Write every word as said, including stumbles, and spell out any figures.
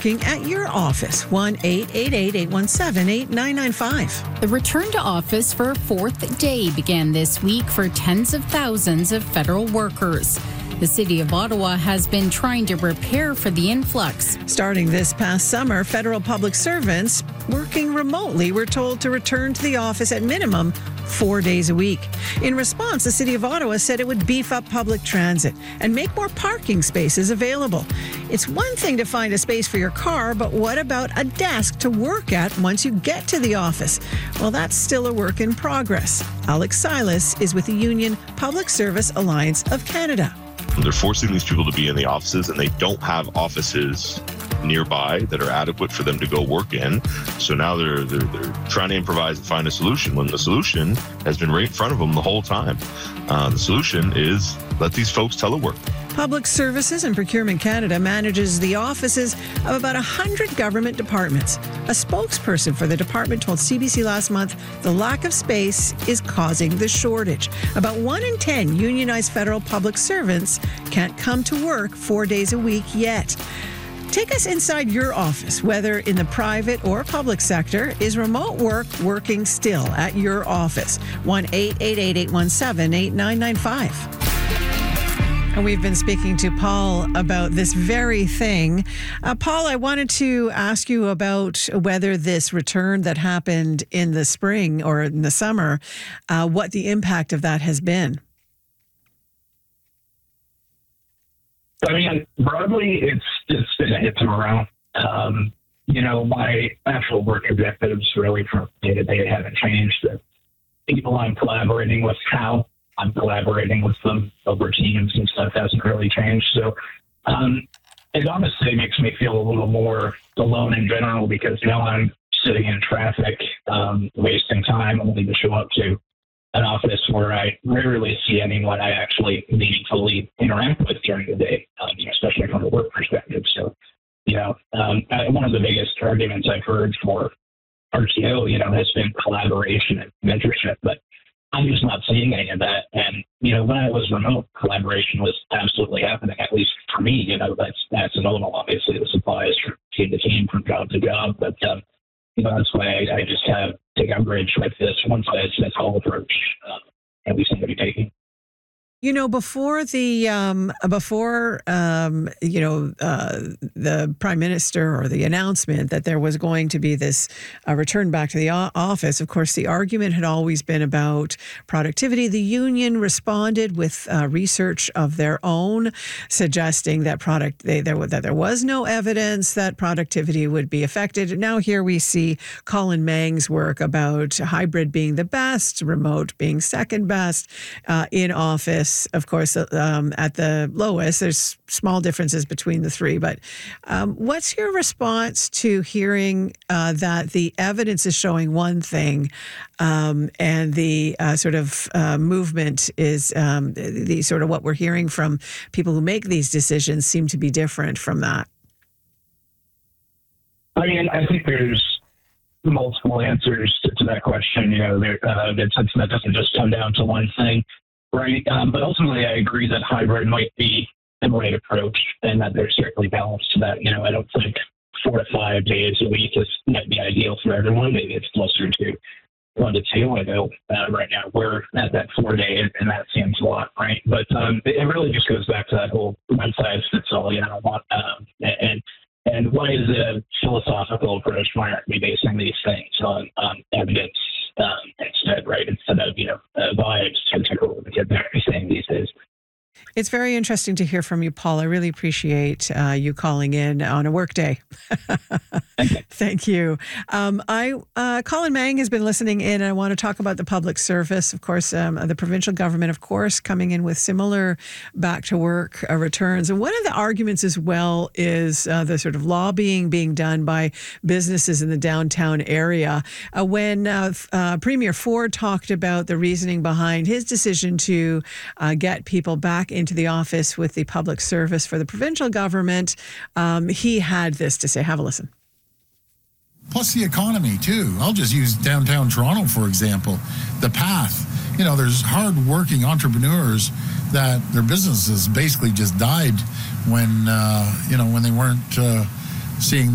working at your office. one eight eight eight, eight one seven, eight nine nine five. The return to office for a fourth day began this week for tens of thousands of federal workers. The City of Ottawa has been trying to prepare for the influx. Starting this past summer, federal public servants working remotely were told to return to the office at minimum four days a week. In response, the City of Ottawa said it would beef up public transit and make more parking spaces available. It's one thing to find a space for your car, but what about a desk to work at once you get to the office? Well, that's still a work in progress. Alex Silas is with the union Public Service Alliance of Canada. They're forcing these people to be in the offices, and they don't have offices nearby that are adequate for them to go work in. So now they're, they're they're trying to improvise and find a solution when the solution has been right in front of them the whole time. Uh, the solution is let these folks telework. Public Services and Procurement Canada manages the offices of about one hundred government departments. A spokesperson for the department told C B C last month the lack of space is causing the shortage. About one in ten unionized federal public servants can't come to work four days a week yet. Take us inside your office, whether in the private or public sector. Is remote work working still at your office? one eight eight eight, eight one seven, eight nine nine five. And we've been speaking to Paul about this very thing. Uh, Paul, I wanted to ask you about whether this return that happened in the spring or in the summer, uh, what the impact of that has been. I mean, broadly, it's it's been a hit to morale. Um, you know, my actual work objectives really from day to day haven't changed. The people I'm collaborating with, how I'm collaborating with them over Teams and stuff hasn't really changed. So um, it honestly makes me feel a little more alone in general because now I'm sitting in traffic, um, wasting time only to show up to an office where I rarely see anyone I actually meaningfully interact with during the day, um, you know, especially from a work perspective. So, you know, um, I, one of the biggest arguments I've heard for R T O, you know, has been collaboration and mentorship, but I'm just not seeing any of that. And, you know, when I was remote, collaboration was absolutely happening, at least for me. You know, that's that's normal. Obviously, the supply is from team to team, from job to job. But, um, you know, that's why I, I just have take umbrage with this one size fits all approach uh, that we seem to be taking. You know, before the um, before um, you know uh, the Prime Minister or the announcement that there was going to be this uh, return back to the o- office, of course, the argument had always been about productivity. The union responded with uh, research of their own, suggesting that product they, there that there was no evidence that productivity would be affected. Now here we see Colin Mang's work about hybrid being the best, remote being second best, uh, in office. Of course, um, at the lowest, there's small differences between the three. But um, what's your response to hearing uh, that the evidence is showing one thing um, and the uh, sort of uh, movement is um, the, the sort of what we're hearing from people who make these decisions seem to be different from that? I mean, I think there's multiple answers to, to that question. You know, there, uh, that that doesn't just come down to one thing. Right. Um, but ultimately, I agree that hybrid might be the right approach and that there's certainly balance to that. You know, I don't think four to five days a week is might be ideal for everyone. Maybe it's closer to one to two. I know uh, right now we're at that four day and that seems a lot. Right. But um, it really just goes back to that whole one size fits all, you know, um, and and what is a philosophical approach? Why aren't we basing these things on um, evidence? Um, instead, right? Instead of, you know, uh, vibes, tentacle, everything these days. It's very interesting to hear from you, Paul. I really appreciate uh, you calling in on a work day. Thank you. Thank you. Um, I uh, Colin Mang has been listening in, and I want to talk about the public service. Of course, um, the provincial government, of course, coming in with similar back to work uh, returns. And one of the arguments as well is uh, the sort of lobbying being done by businesses in the downtown area. Uh, when uh, uh, Premier Ford talked about the reasoning behind his decision to uh, get people back into the office with the public service for the provincial government, um, he had this to say. Have a listen. Plus the economy, too. I'll just use downtown Toronto, for example. The path. You know, there's hard-working entrepreneurs that their businesses basically just died when, uh, you know, when they weren't uh, seeing